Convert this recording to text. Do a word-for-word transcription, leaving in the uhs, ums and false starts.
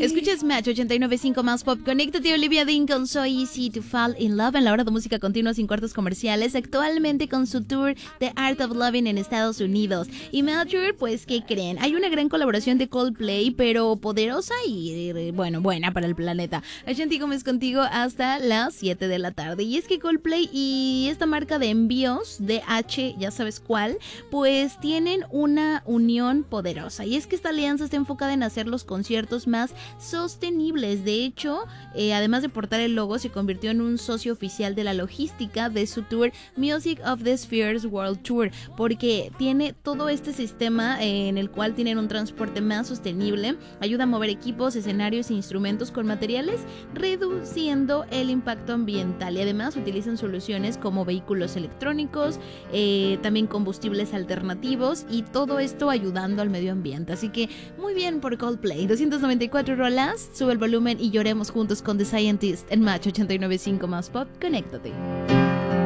Escuchas Match ochenta y nueve punto cinco más pop. Conéctate, Olivia Dean con So Easy to Fall in Love en la hora de música continua sin cortes comerciales, actualmente con su tour The Art of Loving en Estados Unidos. Y Mature, pues, ¿qué creen? Hay una gran colaboración de Coldplay, pero poderosa y, bueno, buena para el planeta. Ashanti Gómez contigo hasta las siete de la tarde. Y es que Coldplay y esta marca de envíos, D H, ya sabes cuál, pues tienen una unión poderosa. Y es que esta alianza está enfocada en hacer los conciertos más sostenibles. De hecho, eh, además de portar el logo, se convirtió en un socio oficial de la logística de su tour Music of the Spheres World Tour, porque tiene todo este sistema eh, en el cual tienen un transporte más sostenible, ayuda a mover equipos, escenarios e instrumentos con materiales, reduciendo el impacto ambiental, y además utilizan soluciones como vehículos electrónicos, eh, también combustibles alternativos, y todo esto ayudando al medio ambiente. Así que muy bien por Coldplay. doscientas noventa y cuatro rolas, sube el volumen y lloremos juntos con The Scientist en Match ochenta y nueve punto cinco más pop. Conéctate.